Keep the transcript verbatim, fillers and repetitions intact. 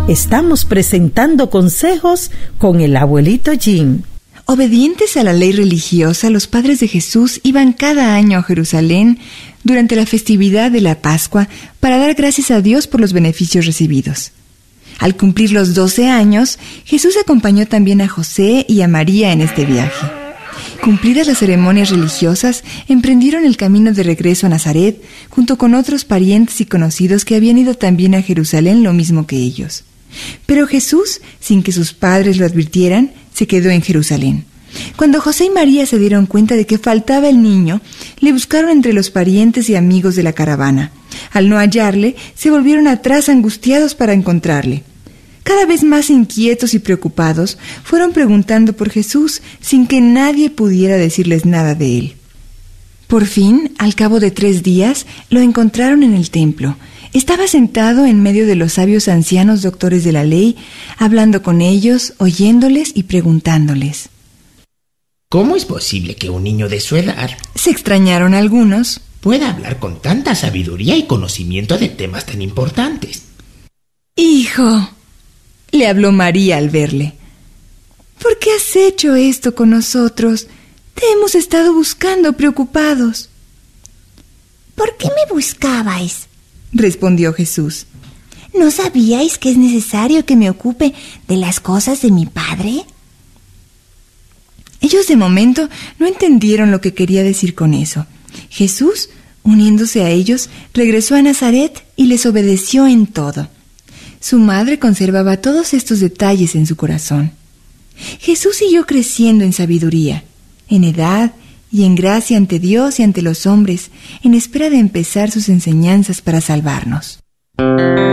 estamos presentando consejos con el abuelito Jim. Obedientes a la ley religiosa, los padres de Jesús iban cada año a Jerusalén durante la festividad de la Pascua para dar gracias a Dios por los beneficios recibidos. Al cumplir los doce años, Jesús acompañó también a José y a María en este viaje. Cumplidas las ceremonias religiosas, emprendieron el camino de regreso a Nazaret, junto con otros parientes y conocidos que habían ido también a Jerusalén lo mismo que ellos. Pero Jesús, sin que sus padres lo advirtieran, se quedó en Jerusalén. Cuando José y María se dieron cuenta de que faltaba el niño, le buscaron entre los parientes y amigos de la caravana. Al no hallarle, se volvieron atrás angustiados para encontrarle. Cada vez más inquietos y preocupados, fueron preguntando por Jesús sin que nadie pudiera decirles nada de él. Por fin, al cabo de tres días, lo encontraron en el templo. Estaba sentado en medio de los sabios ancianos doctores de la ley, hablando con ellos, oyéndoles y preguntándoles. ¿Cómo es posible que un niño de su edad, se extrañaron algunos, pueda hablar con tanta sabiduría y conocimiento de temas tan importantes? Hijo, le habló María al verle, ¿por qué has hecho esto con nosotros? Te hemos estado buscando preocupados. ¿Por qué me buscabais?, respondió Jesús. ¿No sabíais que es necesario que me ocupe de las cosas de mi Padre? Ellos de momento no entendieron lo que quería decir con eso. Jesús, uniéndose a ellos, regresó a Nazaret y les obedeció en todo. Su madre conservaba todos estos detalles en su corazón. Jesús siguió creciendo en sabiduría, en edad y en gracia ante Dios y ante los hombres, en espera de empezar sus enseñanzas para salvarnos.